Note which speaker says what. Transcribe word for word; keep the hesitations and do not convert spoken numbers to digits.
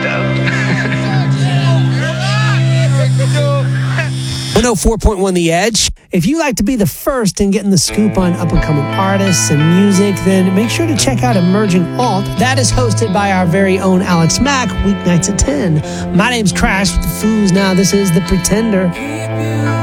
Speaker 1: one oh four point one The Edge. If you like to be the first in getting the scoop on up-and-coming artists and music, then make sure to check out Emerging Alt. That is hosted by our very own Alex Mack, weeknights at ten. My name's Crash with the Foos. Now this is The Pretender.